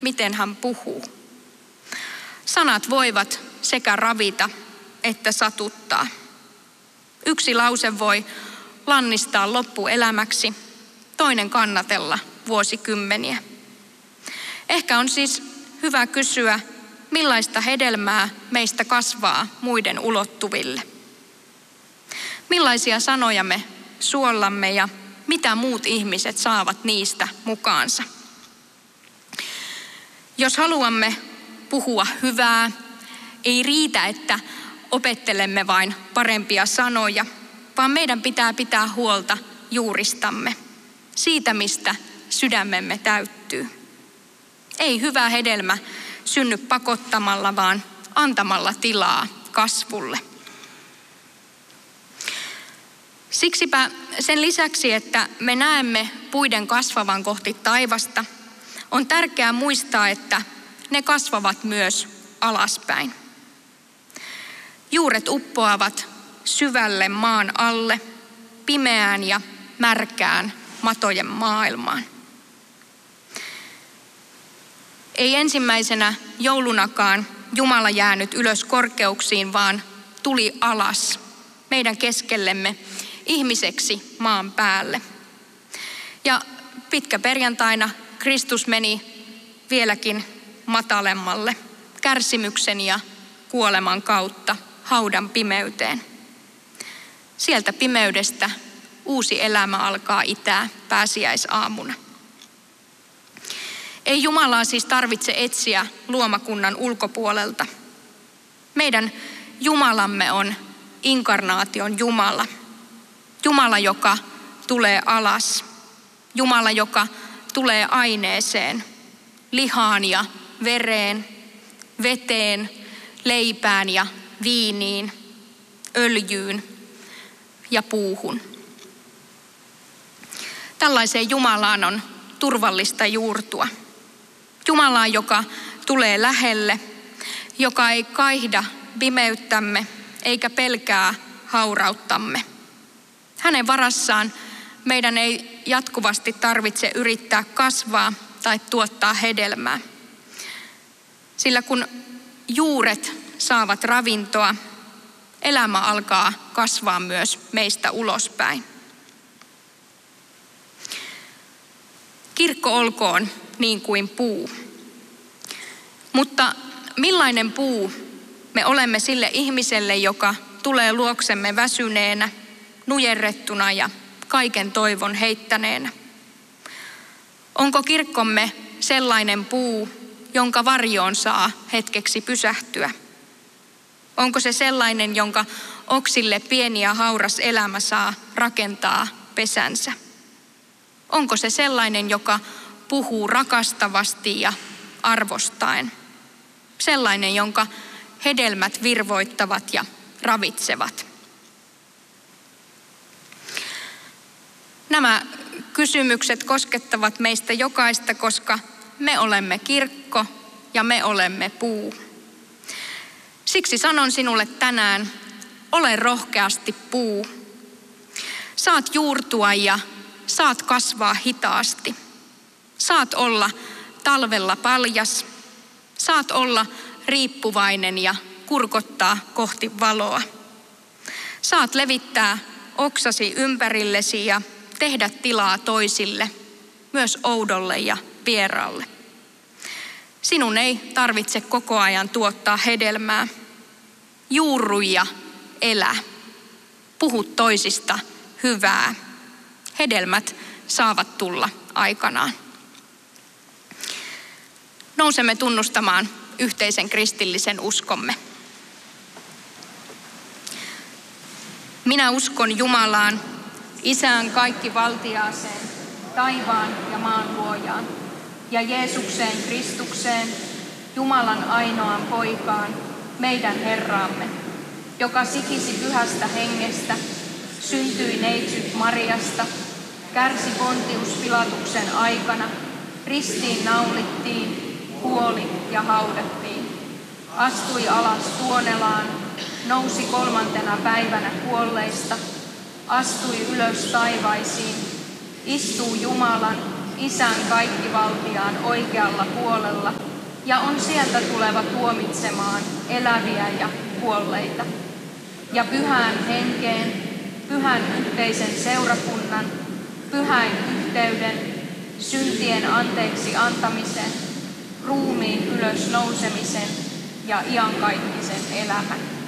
miten hän puhuu. Sanat voivat sekä ravita että satuttaa. Yksi lause voi lannistaa loppuelämäksi, toinen kannatella vuosikymmeniä. Ehkä on siis hyvä kysyä, millaista hedelmää meistä kasvaa muiden ulottuville. Millaisia sanoja me suollamme ja mitä muut ihmiset saavat niistä mukaansa. Jos haluamme puhua hyvää, ei riitä, että opettelemme vain parempia sanoja, vaan meidän pitää pitää huolta juuristamme, siitä mistä sydämemme täyttyy. Ei hyvä hedelmä synny pakottamalla, vaan antamalla tilaa kasvulle. Siksipä sen lisäksi, että me näemme puiden kasvavan kohti taivasta, on tärkeää muistaa, että ne kasvavat myös alaspäin. Juuret uppoavat syvälle maan alle, pimeään ja märkään matojen maailmaan. Ei ensimmäisenä joulunakaan Jumala jäänyt ylös korkeuksiin, vaan tuli alas meidän keskellemme ihmiseksi maan päälle. Ja pitkäperjantaina Kristus meni vieläkin matalemmalle kärsimyksen ja kuoleman kautta haudan pimeyteen. Sieltä pimeydestä uusi elämä alkaa itää pääsiäisaamuna. Ei Jumalaa siis tarvitse etsiä luomakunnan ulkopuolelta. Meidän Jumalamme on inkarnaation Jumala. Jumala, joka tulee alas. Jumala, joka tulee aineeseen, lihaan ja vereen, veteen, leipään ja viiniin, öljyyn ja puuhun. Tällaiseen Jumalaan on turvallista juurtua. Jumalaan, joka tulee lähelle, joka ei kaihda pimeyttämme eikä pelkää haurauttamme. Hänen varassaan meidän ei jatkuvasti tarvitse yrittää kasvaa tai tuottaa hedelmää. Sillä kun juuret saavat ravintoa, elämä alkaa kasvaa myös meistä ulospäin. Kirkko olkoon niin kuin puu. Mutta millainen puu me olemme sille ihmiselle, joka tulee luoksemme väsyneenä, nujerrettuna ja kaiken toivon heittäneenä? Onko kirkkomme sellainen puu, jonka varjoon saa hetkeksi pysähtyä? Onko se sellainen, jonka oksille pieni ja hauras elämä saa rakentaa pesänsä? Onko se sellainen, joka puhuu rakastavasti ja arvostaen? Sellainen, jonka hedelmät virvoittavat ja ravitsevat? Nämä kysymykset koskettavat meistä jokaista, koska me olemme kirkko ja me olemme puu. Siksi sanon sinulle tänään, ole rohkeasti puu. Saat juurtua ja saat kasvaa hitaasti. Saat olla talvella paljas. Saat olla riippuvainen ja kurkottaa kohti valoa. Saat levittää oksasi ympärillesi ja tehdä tilaa toisille, myös oudolle ja vieraalle. Sinun ei tarvitse koko ajan tuottaa hedelmää. Juurru ja elä. Puhu toisista hyvää. Hedelmät saavat tulla aikanaan. Nousemme tunnustamaan yhteisen kristillisen uskomme. Minä uskon Jumalaan, Isään kaikkivaltiaaseen, taivaan ja maan luojaan, ja Jeesukseen Kristukseen, Jumalan ainoaan poikaan, meidän Herraamme, joka sikisi pyhästä hengestä, syntyi neitsyt Mariasta, kärsi Pontius Pilatuksen aikana, ristiin naulittiin, kuoli ja haudattiin, astui alas Tuonelaan, nousi 3. päivänä kuolleista, astui ylös taivaisiin, istuu Jumalan, Isän kaikkivaltiaan oikealla puolella ja on sieltä tuleva tuomitsemaan eläviä ja kuolleita. Ja pyhään henkeen, pyhän yhteisen seurakunnan, pyhän yhteyden, syntien anteeksi antamisen, ruumiin ylös nousemisen ja iankaikkisen elämän.